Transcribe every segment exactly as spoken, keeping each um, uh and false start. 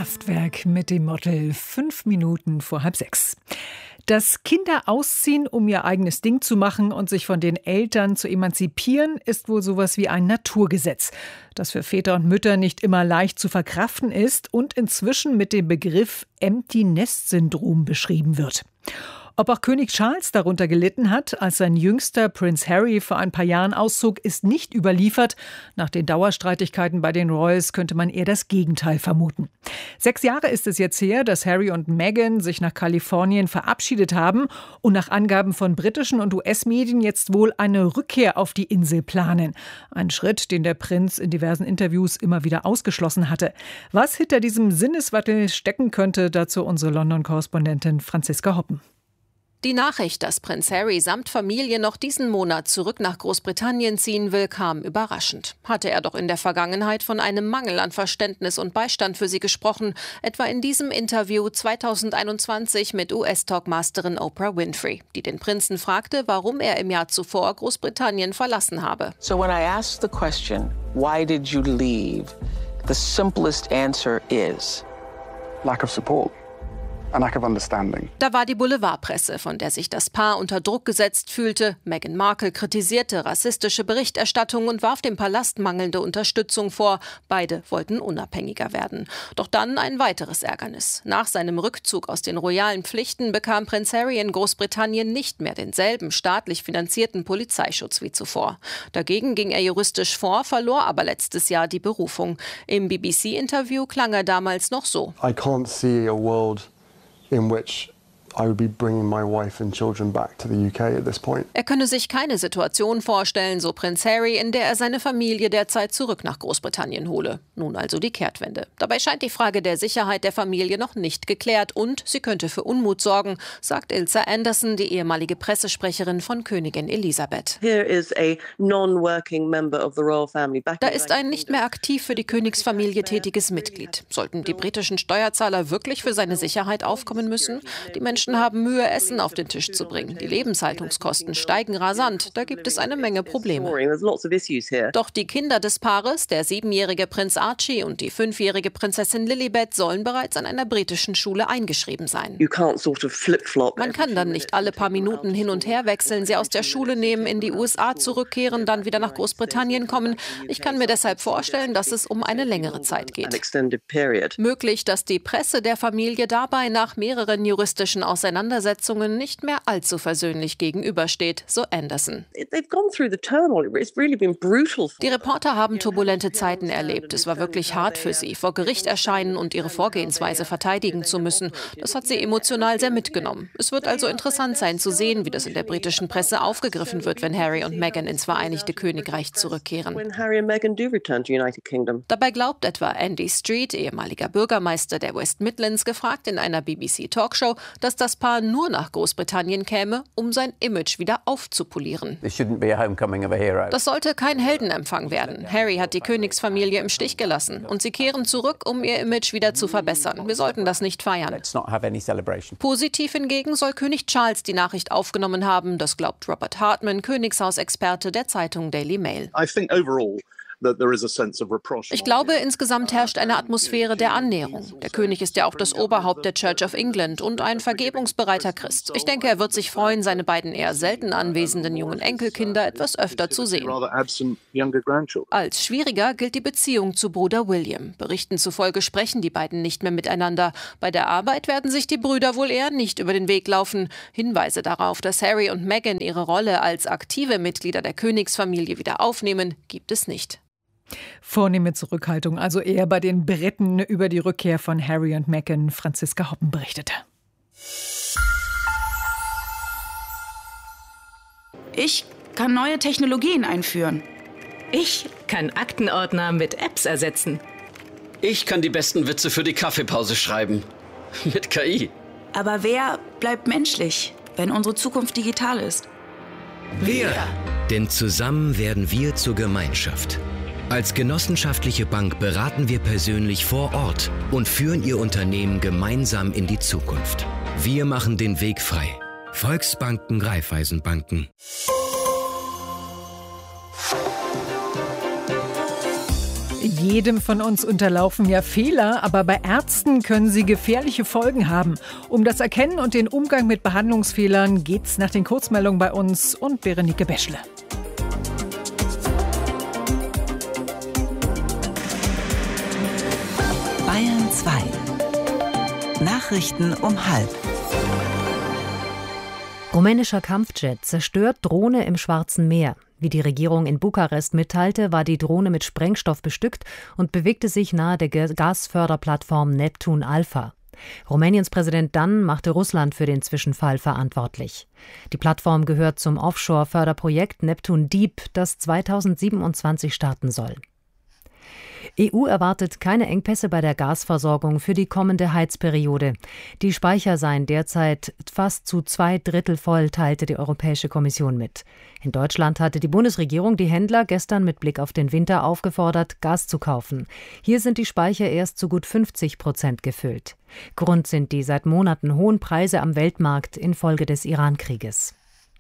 Kraftwerk mit dem Motto fünf Minuten vor halb sechs. Dass Kinder ausziehen, um ihr eigenes Ding zu machen und sich von den Eltern zu emanzipieren, ist wohl sowas wie ein Naturgesetz, das für Väter und Mütter nicht immer leicht zu verkraften ist und inzwischen mit dem Begriff Empty-Nest-Syndrom beschrieben wird. Ob auch König Charles darunter gelitten hat, als sein jüngster Prinz Harry vor ein paar Jahren auszog, ist nicht überliefert. Nach den Dauerstreitigkeiten bei den Royals könnte man eher das Gegenteil vermuten. Sechs Jahre ist es jetzt her, dass Harry und Meghan sich nach Kalifornien verabschiedet haben und nach Angaben von britischen und U S-Medien jetzt wohl eine Rückkehr auf die Insel planen. Ein Schritt, den der Prinz in diversen Interviews immer wieder ausgeschlossen hatte. Was hinter diesem Sinneswandel stecken könnte, dazu unsere London-Korrespondentin Franziska Hoppen. Die Nachricht, dass Prinz Harry samt Familie noch diesen Monat zurück nach Großbritannien ziehen will, kam überraschend. Hatte er doch in der Vergangenheit von einem Mangel an Verständnis und Beistand für sie gesprochen, etwa in diesem Interview zweitausendeinundzwanzig mit U S-Talkmasterin Oprah Winfrey, die den Prinzen fragte, warum er im Jahr zuvor Großbritannien verlassen habe. So when I asked the question, why did you leave? The simplest answer is lack of support. A lack of understanding. Da war die Boulevardpresse, von der sich das Paar unter Druck gesetzt fühlte. Meghan Markle kritisierte rassistische Berichterstattung und warf dem Palast mangelnde Unterstützung vor. Beide wollten unabhängiger werden. Doch dann ein weiteres Ärgernis. Nach seinem Rückzug aus den royalen Pflichten bekam Prinz Harry in Großbritannien nicht mehr denselben staatlich finanzierten Polizeischutz wie zuvor. Dagegen ging er juristisch vor, verlor aber letztes Jahr die Berufung. Im B B C-Interview klang er damals noch so. I can't see a world in which I would be bringing my wife and children back to the U K at this point. Er könne sich keine Situation vorstellen, so Prinz Harry, in der er seine Familie derzeit zurück nach Großbritannien hole. Nun also die Kehrtwende. Dabei scheint die Frage der Sicherheit der Familie noch nicht geklärt und sie könnte für Unmut sorgen, sagt Ilse Anderson, die ehemalige Pressesprecherin von Königin Elisabeth. Here is a non-working member of the royal family back. Da ist ein nicht mehr aktiv für die Königsfamilie tätiges Mitglied. Sollten die britischen Steuerzahler wirklich für seine Sicherheit aufkommen müssen? Die Menschen haben Mühe, Essen auf den Tisch zu bringen. Die Lebenshaltungskosten steigen rasant. Da gibt es eine Menge Probleme. Doch die Kinder des Paares, der siebenjährige Prinz Archie und die fünfjährige Prinzessin Lilibet, sollen bereits an einer britischen Schule eingeschrieben sein. Man kann dann nicht alle paar Minuten hin und her wechseln, sie aus der Schule nehmen, in die U S A zurückkehren, dann wieder nach Großbritannien kommen. Ich kann mir deshalb vorstellen, dass es um eine längere Zeit geht. Möglich, dass die Presse der Familie dabei nach mehreren juristischen Auseinandersetzungen nicht mehr allzu versöhnlich gegenübersteht, so Anderson. Die Reporter haben turbulente Zeiten erlebt. Es war wirklich hart für sie, vor Gericht erscheinen und ihre Vorgehensweise verteidigen zu müssen. Das hat sie emotional sehr mitgenommen. Es wird also interessant sein zu sehen, wie das in der britischen Presse aufgegriffen wird, wenn Harry und Meghan ins Vereinigte Königreich zurückkehren. Dabei glaubt etwa Andy Street, ehemaliger Bürgermeister der West Midlands, gefragt in einer B B C-Talkshow, dass das Paar nur nach Großbritannien käme, um sein Image wieder aufzupolieren. Das sollte kein Heldenempfang werden. Harry hat die Königsfamilie im Stich gelassen und sie kehren zurück, um ihr Image wieder zu verbessern. Wir sollten das nicht feiern. Positiv hingegen soll König Charles die Nachricht aufgenommen haben. Das glaubt Robert Hartman, Königshausexperte der Zeitung Daily Mail. Ich glaube, insgesamt herrscht eine Atmosphäre der Annäherung. Der König ist ja auch das Oberhaupt der Church of England und ein vergebungsbereiter Christ. Ich denke, er wird sich freuen, seine beiden eher selten anwesenden jungen Enkelkinder etwas öfter zu sehen. Als schwieriger gilt die Beziehung zu Bruder William. Berichten zufolge sprechen die beiden nicht mehr miteinander. Bei der Arbeit werden sich die Brüder wohl eher nicht über den Weg laufen. Hinweise darauf, dass Harry und Meghan ihre Rolle als aktive Mitglieder der Königsfamilie wieder aufnehmen, gibt es nicht. Vornehme Zurückhaltung, also eher bei den Briten. Über die Rückkehr von Harry und Meghan Franziska Hoppen berichtete. Ich kann neue Technologien einführen. Ich kann Aktenordner mit Apps ersetzen. Ich kann die besten Witze für die Kaffeepause schreiben. Mit K I. Aber wer bleibt menschlich, wenn unsere Zukunft digital ist? Wir! Denn zusammen werden wir zur Gemeinschaft. Als genossenschaftliche Bank beraten wir persönlich vor Ort und führen Ihr Unternehmen gemeinsam in die Zukunft. Wir machen den Weg frei. Volksbanken, Raiffeisenbanken. Jedem von uns unterlaufen ja Fehler, aber bei Ärzten können sie gefährliche Folgen haben. Um das Erkennen und den Umgang mit Behandlungsfehlern geht's nach den Kurzmeldungen bei uns und Berenike Beschle. Bayern zwei. Nachrichten um halb. Rumänischer Kampfjet zerstört Drohne im Schwarzen Meer. Wie die Regierung in Bukarest mitteilte, war die Drohne mit Sprengstoff bestückt und bewegte sich nahe der Gasförderplattform Neptun Alpha. Rumäniens Präsident Dann machte Russland für den Zwischenfall verantwortlich. Die Plattform gehört zum Offshore-Förderprojekt Neptun Deep, das zweitausendsiebenundzwanzig starten soll. E U erwartet keine Engpässe bei der Gasversorgung für die kommende Heizperiode. Die Speicher seien derzeit fast zu zwei Drittel voll, teilte die Europäische Kommission mit. In Deutschland hatte die Bundesregierung die Händler gestern mit Blick auf den Winter aufgefordert, Gas zu kaufen. Hier sind die Speicher erst zu gut fünfzig Prozent gefüllt. Grund sind die seit Monaten hohen Preise am Weltmarkt infolge des Iran-Krieges.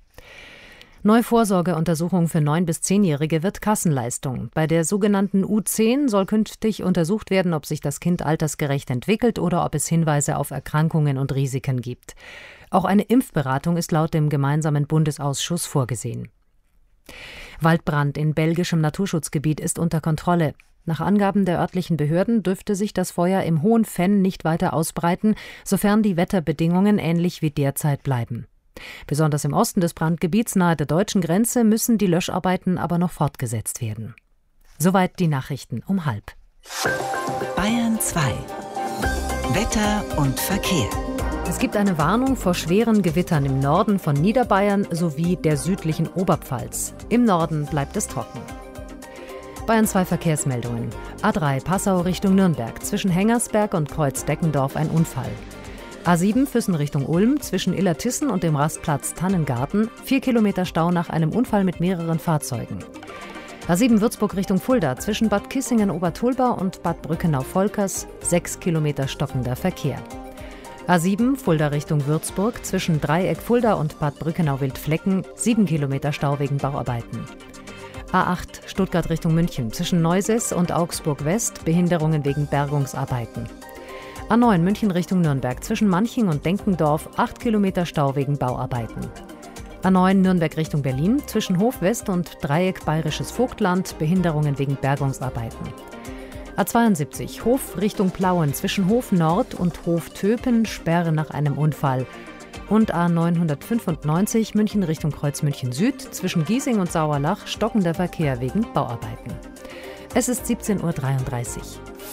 Neue Vorsorgeuntersuchung für neun- bis zehnjährige wird Kassenleistung. Bei der sogenannten U zehn soll künftig untersucht werden, ob sich das Kind altersgerecht entwickelt oder ob es Hinweise auf Erkrankungen und Risiken gibt. Auch eine Impfberatung ist laut dem gemeinsamen Bundesausschuss vorgesehen. Waldbrand in belgischem Naturschutzgebiet ist unter Kontrolle. Nach Angaben der örtlichen Behörden dürfte sich das Feuer im Hohen Venn nicht weiter ausbreiten, sofern die Wetterbedingungen ähnlich wie derzeit bleiben. Besonders im Osten des Brandgebiets nahe der deutschen Grenze müssen die Löscharbeiten aber noch fortgesetzt werden. Soweit die Nachrichten um halb. Bayern zwei. Wetter und Verkehr. Es gibt eine Warnung vor schweren Gewittern im Norden von Niederbayern sowie der südlichen Oberpfalz. Im Norden bleibt es trocken. Bayern zwei Verkehrsmeldungen. A drei Passau Richtung Nürnberg. Zwischen Hengersberg und Kreuz-Deckendorf ein Unfall. A sieben Füssen Richtung Ulm, zwischen Illertissen und dem Rastplatz Tannengarten, vier Kilometer Stau nach einem Unfall mit mehreren Fahrzeugen. A sieben Würzburg Richtung Fulda, zwischen Bad Kissingen-Obertulba und Bad Brückenau-Volkers, sechs Kilometer stockender Verkehr. A sieben Fulda Richtung Würzburg, zwischen Dreieck Fulda und Bad Brückenau-Wildflecken, sieben Kilometer Stau wegen Bauarbeiten. A acht Stuttgart Richtung München, zwischen Neuses und Augsburg West, Behinderungen wegen Bergungsarbeiten. A neun München Richtung Nürnberg, zwischen Manching und Denkendorf, acht Kilometer Stau wegen Bauarbeiten. A neun Nürnberg Richtung Berlin, zwischen Hof West und Dreieck Bayerisches Vogtland, Behinderungen wegen Bergungsarbeiten. A zweiundsiebzig Hof Richtung Plauen, zwischen Hof Nord und Hof Töpen, Sperre nach einem Unfall. Und A neunhundertfünfundneunzig München Richtung Kreuz München Süd, zwischen Giesing und Sauerlach, stockender Verkehr wegen Bauarbeiten. Es ist siebzehn Uhr dreiunddreißig.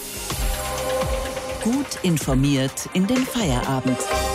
Gut informiert in den Feierabend.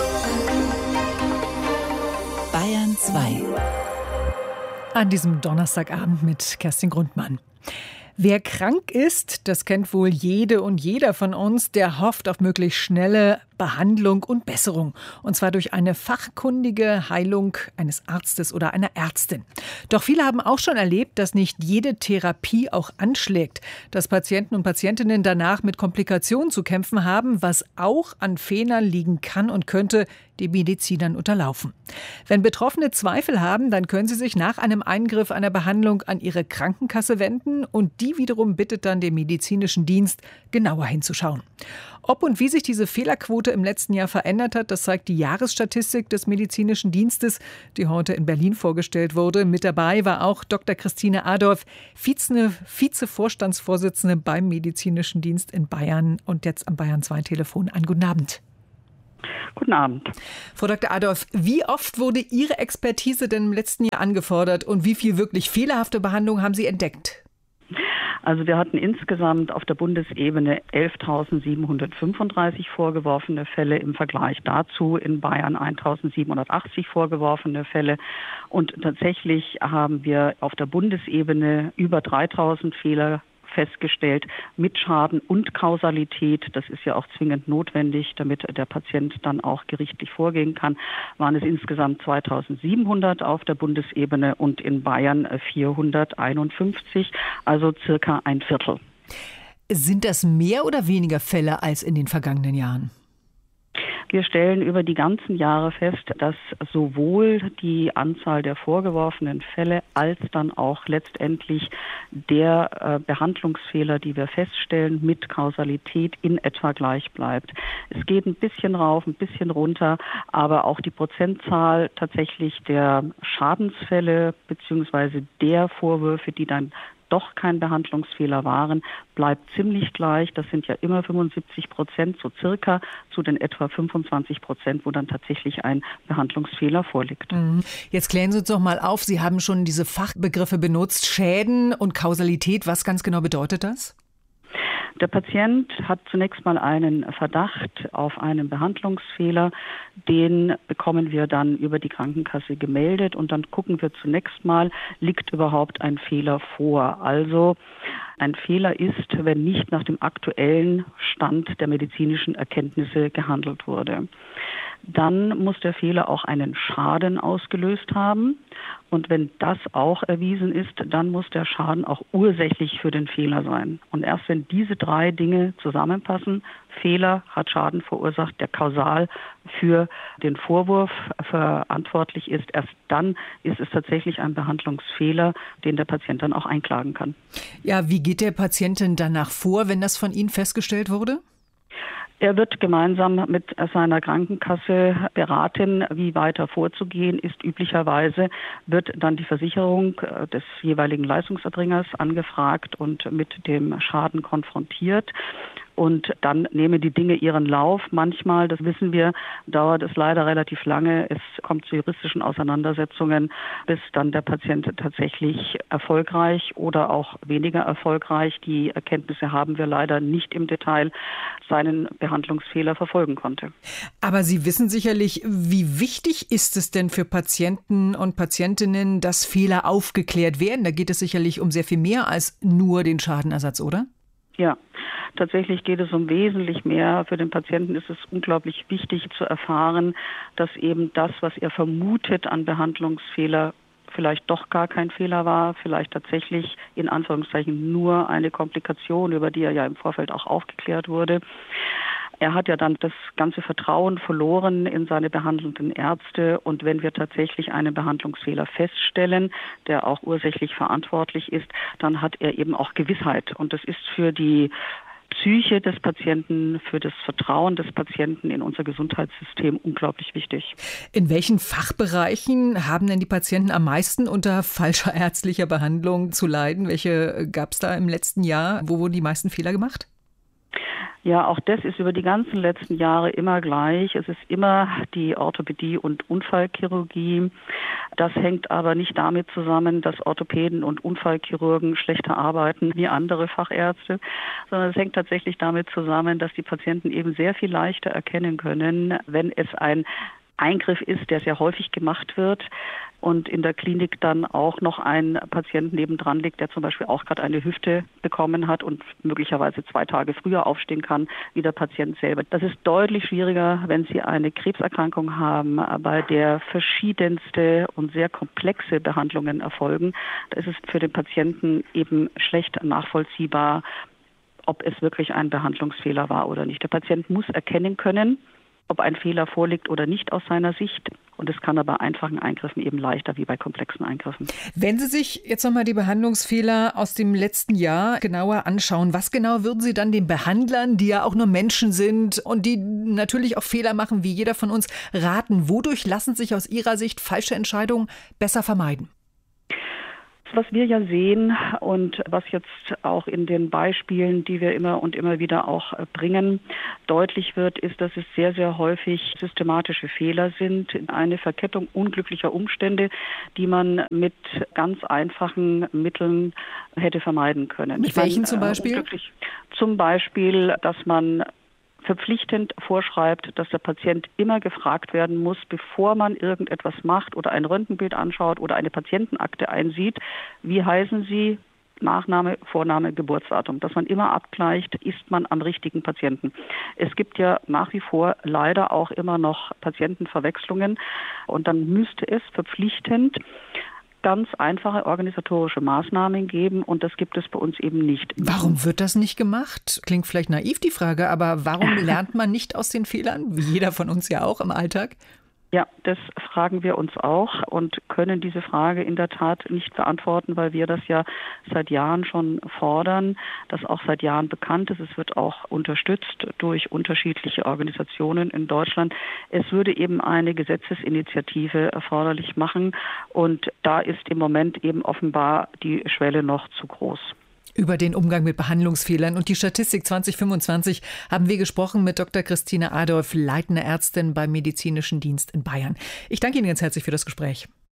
Bayern zwei. An diesem Donnerstagabend mit Kerstin Grundmann. Wer krank ist, das kennt wohl jede und jeder von uns, der hofft auf möglichst schnelle Behandlung und Besserung. Und zwar durch eine fachkundige Heilung eines Arztes oder einer Ärztin. Doch viele haben auch schon erlebt, dass nicht jede Therapie auch anschlägt. Dass Patienten und Patientinnen danach mit Komplikationen zu kämpfen haben, was auch an Fehlern liegen kann und könnte, die Medizinern unterlaufen. Wenn Betroffene Zweifel haben, dann können sie sich nach einem Eingriff einer Behandlung an ihre Krankenkasse wenden und die wiederum bittet dann den medizinischen Dienst, genauer hinzuschauen. Ob und wie sich diese Fehlerquote im letzten Jahr verändert hat, das zeigt die Jahresstatistik des medizinischen Dienstes, die heute in Berlin vorgestellt wurde. Mit dabei war auch Doktor Christine Adolf, Vize, Vize-Vorstandsvorsitzende beim medizinischen Dienst in Bayern und jetzt am Bayern zwei Telefon an. Guten Abend. Guten Abend. Frau Doktor Adolf, wie oft wurde Ihre Expertise denn im letzten Jahr angefordert und wie viel wirklich fehlerhafte Behandlung haben Sie entdeckt? Also wir hatten insgesamt auf der Bundesebene elftausendsiebenhundertfünfunddreißig vorgeworfene Fälle, im Vergleich dazu in Bayern eintausendsiebenhundertachtzig vorgeworfene Fälle. Und tatsächlich haben wir auf der Bundesebene über dreitausend Fehler festgestellt mit Schaden und Kausalität. Das ist ja auch zwingend notwendig, damit der Patient dann auch gerichtlich vorgehen kann. Waren es insgesamt zweitausendsiebenhundert auf der Bundesebene und in Bayern vierhunderteinundfünfzig, also circa ein Viertel. Sind das mehr oder weniger Fälle als in den vergangenen Jahren? Wir stellen über die ganzen Jahre fest, dass sowohl die Anzahl der vorgeworfenen Fälle als dann auch letztendlich der äh, Behandlungsfehler, die wir feststellen, mit Kausalität in etwa gleich bleibt. Es geht ein bisschen rauf, ein bisschen runter, aber auch die Prozentzahl tatsächlich der Schadensfälle bzw. der Vorwürfe, die dann doch kein Behandlungsfehler waren, bleibt ziemlich gleich. Das sind ja immer fünfundsiebzig Prozent, so circa, zu den etwa fünfundzwanzig Prozent, wo dann tatsächlich ein Behandlungsfehler vorliegt. Jetzt klären Sie uns doch mal auf, Sie haben schon diese Fachbegriffe benutzt, Schäden und Kausalität. Was ganz genau bedeutet das? Der Patient hat zunächst mal einen Verdacht auf einen Behandlungsfehler. Den bekommen wir dann über die Krankenkasse gemeldet und dann gucken wir zunächst mal, liegt überhaupt ein Fehler vor. Also ein Fehler ist, wenn nicht nach dem aktuellen Stand der medizinischen Erkenntnisse gehandelt wurde. Dann muss der Fehler auch einen Schaden ausgelöst haben. Und wenn das auch erwiesen ist, dann muss der Schaden auch ursächlich für den Fehler sein. Und erst wenn diese drei Dinge zusammenpassen, Fehler hat Schaden verursacht, der kausal für den Vorwurf verantwortlich ist, erst dann ist es tatsächlich ein Behandlungsfehler, den der Patient dann auch einklagen kann. Ja, wie geht der Patient denn danach vor, wenn das von Ihnen festgestellt wurde? Er wird gemeinsam mit seiner Krankenkasse beraten, wie weiter vorzugehen ist. Üblicherweise wird dann die Versicherung des jeweiligen Leistungserbringers angefragt und mit dem Schaden konfrontiert. Und dann nehmen die Dinge ihren Lauf. Manchmal, das wissen wir, dauert es leider relativ lange. Es kommt zu juristischen Auseinandersetzungen, bis dann der Patient tatsächlich erfolgreich oder auch weniger erfolgreich, die Erkenntnisse haben wir leider nicht im Detail, seinen Behandlungsfehler verfolgen konnte. Aber Sie wissen sicherlich, wie wichtig ist es denn für Patienten und Patientinnen, dass Fehler aufgeklärt werden? Da geht es sicherlich um sehr viel mehr als nur den Schadenersatz, oder? Ja, tatsächlich geht es um wesentlich mehr. Für den Patienten ist es unglaublich wichtig zu erfahren, dass eben das, was er vermutet an Behandlungsfehler, vielleicht doch gar kein Fehler war, vielleicht tatsächlich in Anführungszeichen nur eine Komplikation, über die er ja im Vorfeld auch aufgeklärt wurde. Er hat ja dann das ganze Vertrauen verloren in seine behandelnden Ärzte. Und wenn wir tatsächlich einen Behandlungsfehler feststellen, der auch ursächlich verantwortlich ist, dann hat er eben auch Gewissheit. Und das ist für die Psyche des Patienten, für das Vertrauen des Patienten in unser Gesundheitssystem unglaublich wichtig. In welchen Fachbereichen haben denn die Patienten am meisten unter falscher ärztlicher Behandlung zu leiden? Welche gab es da im letzten Jahr? Wo wurden die meisten Fehler gemacht? Ja, auch das ist über die ganzen letzten Jahre immer gleich. Es ist immer die Orthopädie und Unfallchirurgie. Das hängt aber nicht damit zusammen, dass Orthopäden und Unfallchirurgen schlechter arbeiten wie andere Fachärzte, sondern es hängt tatsächlich damit zusammen, dass die Patienten eben sehr viel leichter erkennen können, wenn es ein Eingriff ist, der sehr häufig gemacht wird und in der Klinik dann auch noch ein Patient nebendran liegt, der zum Beispiel auch gerade eine Hüfte bekommen hat und möglicherweise zwei Tage früher aufstehen kann wie der Patient selber. Das ist deutlich schwieriger, wenn Sie eine Krebserkrankung haben, bei der verschiedenste und sehr komplexe Behandlungen erfolgen. Da ist es für den Patienten eben schlecht nachvollziehbar, ob es wirklich ein Behandlungsfehler war oder nicht. Der Patient muss erkennen können, ob ein Fehler vorliegt oder nicht aus seiner Sicht. Und es kann aber bei einfachen Eingriffen eben leichter wie bei komplexen Eingriffen. Wenn Sie sich jetzt nochmal die Behandlungsfehler aus dem letzten Jahr genauer anschauen, was genau würden Sie dann den Behandlern, die ja auch nur Menschen sind und die natürlich auch Fehler machen, wie jeder von uns, raten? Wodurch lassen sich aus Ihrer Sicht falsche Entscheidungen besser vermeiden? Was wir ja sehen und was jetzt auch in den Beispielen, die wir immer und immer wieder auch bringen, deutlich wird, ist, dass es sehr, sehr häufig systematische Fehler sind, eine Verkettung unglücklicher Umstände, die man mit ganz einfachen Mitteln hätte vermeiden können. Mit welchen zum Beispiel? Zum Beispiel, dass man verpflichtend vorschreibt, dass der Patient immer gefragt werden muss, bevor man irgendetwas macht oder ein Röntgenbild anschaut oder eine Patientenakte einsieht, wie heißen Sie, Nachname, Vorname, Geburtsdatum, dass man immer abgleicht, ist man am richtigen Patienten. Es gibt ja nach wie vor leider auch immer noch Patientenverwechslungen und dann müsste es verpflichtend ganz einfache organisatorische Maßnahmen geben und das gibt es bei uns eben nicht. Warum wird das nicht gemacht? Klingt vielleicht naiv die Frage, aber warum lernt man nicht aus den Fehlern, wie jeder von uns ja auch im Alltag? Ja, das fragen wir uns auch und können diese Frage in der Tat nicht beantworten, weil wir das ja seit Jahren schon fordern, das auch seit Jahren bekannt ist. Es wird auch unterstützt durch unterschiedliche Organisationen in Deutschland. Es würde eben eine Gesetzesinitiative erforderlich machen und da ist im Moment eben offenbar die Schwelle noch zu groß. Über den Umgang mit Behandlungsfehlern und die Statistik zwanzig fünfundzwanzig haben wir gesprochen mit Doktor Christine Adolf, leitende Ärztin beim Medizinischen Dienst in Bayern. Ich danke Ihnen ganz herzlich für das Gespräch.